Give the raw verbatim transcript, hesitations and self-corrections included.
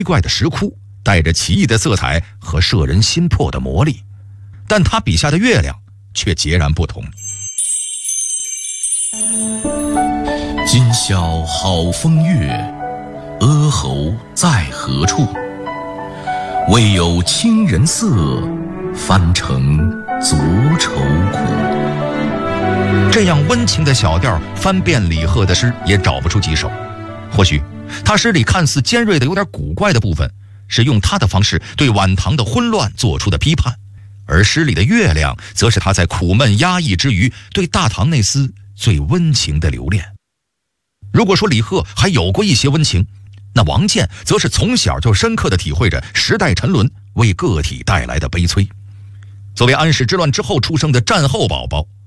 怪的石窟，带着奇异的色彩和摄人心魄的魔力，但他笔下的月亮却截然不同。 今宵好风月，阿侯在何处？为有清人色，翻成足愁苦。 这样温情的小调，翻遍李贺的诗也找不出几首。或许他诗里看似尖锐的有点古怪的部分，是用他的方式对晚唐的混乱做出的批判，而诗里的月亮则是他在苦闷压抑之余对大唐那丝最温情的留恋。如果说李贺还有过一些温情，那王建则是从小就深刻地体会着时代沉沦为个体带来的悲催。作为安史之乱之后出生的战后宝宝，